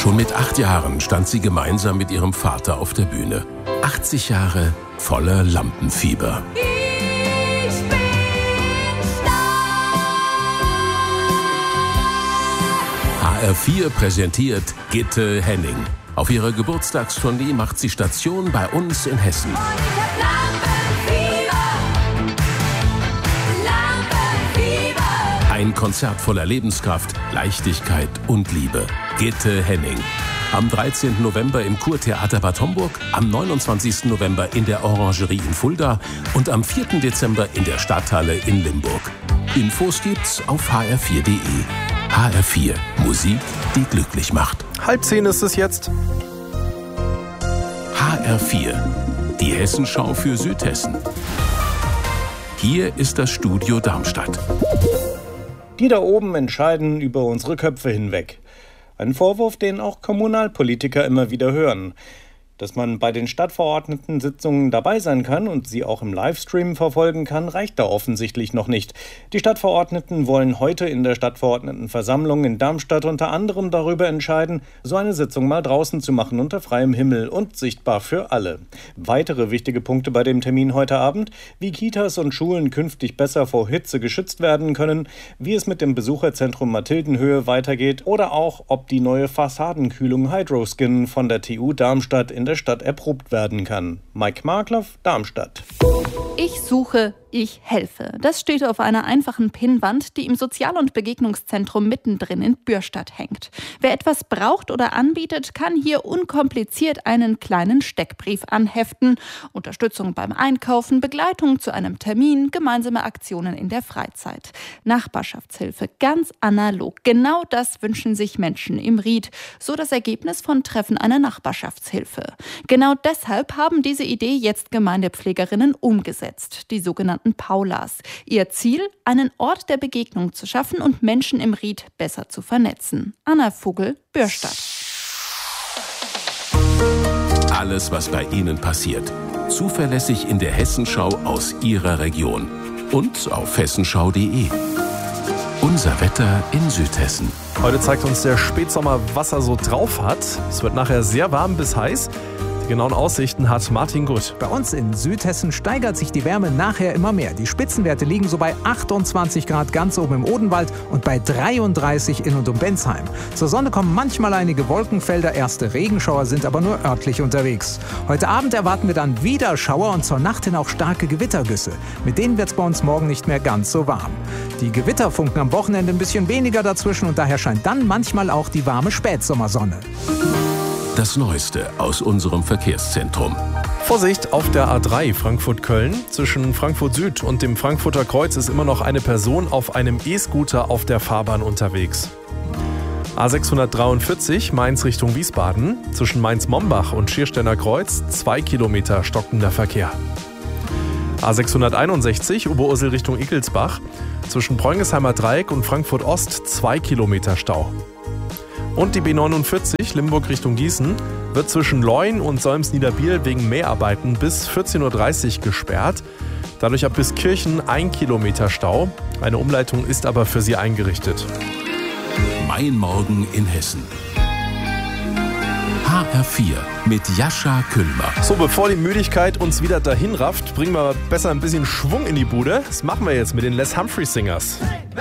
Schon mit 8 Jahren stand sie gemeinsam mit ihrem Vater auf der Bühne. 80 Jahre voller Lampenfieber. Ich bin HR4 präsentiert Gitte Henning. Auf ihrer Geburtstagstournee macht sie Station bei uns in Hessen. Ein Konzert voller Lebenskraft, Leichtigkeit und Liebe. Gitte Henning. Am 13. November im Kurtheater Bad Homburg, am 29. November in der Orangerie in Fulda und am 4. Dezember in der Stadthalle in Limburg. Infos gibt's auf hr4.de. HR4, Musik, die glücklich macht. 9:30 ist es jetzt. HR4, die Hessenschau für Südhessen. Hier ist das Studio Darmstadt. Die da oben entscheiden über unsere Köpfe hinweg. Ein Vorwurf, den auch Kommunalpolitiker immer wieder hören. Dass man bei den Stadtverordneten-Sitzungen dabei sein kann und sie auch im Livestream verfolgen kann, reicht da offensichtlich noch nicht. Die Stadtverordneten wollen heute in der Stadtverordnetenversammlung in Darmstadt unter anderem darüber entscheiden, so eine Sitzung mal draußen zu machen unter freiem Himmel und sichtbar für alle. Weitere wichtige Punkte bei dem Termin heute Abend: wie Kitas und Schulen künftig besser vor Hitze geschützt werden können, wie es mit dem Besucherzentrum Mathildenhöhe weitergeht oder auch, ob die neue Fassadenkühlung Hydroskin von der TU Darmstadt in der Stadt erprobt werden kann. Mike Markloff, Darmstadt. Ich suche, ich helfe. Das steht auf einer einfachen Pinnwand, die im Sozial- und Begegnungszentrum mittendrin in Bürstadt hängt. Wer etwas braucht oder anbietet, kann hier unkompliziert einen kleinen Steckbrief anheften. Unterstützung beim Einkaufen, Begleitung zu einem Termin, gemeinsame Aktionen in der Freizeit. Nachbarschaftshilfe, ganz analog. Genau das wünschen sich Menschen im Ried. So das Ergebnis von Treffen einer Nachbarschaftshilfe. Genau deshalb haben diese Idee jetzt Gemeindepflegerinnen umgesetzt, die sogenannten Paulas. Ihr Ziel, einen Ort der Begegnung zu schaffen und Menschen im Ried besser zu vernetzen. Anna Vogel, Bürstadt. Alles, was bei Ihnen passiert. Zuverlässig in der Hessenschau aus Ihrer Region. Und auf hessenschau.de. Unser Wetter in Südhessen. Heute zeigt uns der Spätsommer, was er so drauf hat. Es wird nachher sehr warm bis heiß. Die genauen Aussichten hat Martin Gutt. Bei uns in Südhessen steigert sich die Wärme nachher immer mehr. Die Spitzenwerte liegen so bei 28 Grad ganz oben im Odenwald und bei 33 in und um Bensheim. Zur Sonne kommen manchmal einige Wolkenfelder, erste Regenschauer sind aber nur örtlich unterwegs. Heute Abend erwarten wir dann wieder Schauer und zur Nacht hin auch starke Gewittergüsse. Mit denen wird es bei uns morgen nicht mehr ganz so warm. Die Gewitterfunken am Wochenende ein bisschen weniger dazwischen und daher scheint dann manchmal auch die warme Spätsommersonne. Das Neueste aus unserem Verkehrszentrum. Vorsicht auf der A3 Frankfurt-Köln. Zwischen Frankfurt Süd und dem Frankfurter Kreuz ist immer noch eine Person auf einem E-Scooter auf der Fahrbahn unterwegs. A643 Mainz Richtung Wiesbaden. Zwischen Mainz-Mombach und Schiersteiner Kreuz 2 Kilometer stockender Verkehr. A661 Oberursel Richtung Ickelsbach. Zwischen Preungesheimer Dreieck und Frankfurt Ost 2 Kilometer Stau. Und die B49 Limburg Richtung Gießen wird zwischen Leun und Solms-Niederbiel wegen Mäharbeiten bis 14.30 Uhr gesperrt. Dadurch ab bis Kirchen 1 Kilometer Stau. Eine Umleitung ist aber für sie eingerichtet. Mein Morgen in Hessen. HR4 mit Jascha Küllmer. So, bevor die Müdigkeit uns wieder dahin rafft, bringen wir besser ein bisschen Schwung in die Bude. Das machen wir jetzt mit den Les Humphreys Singers.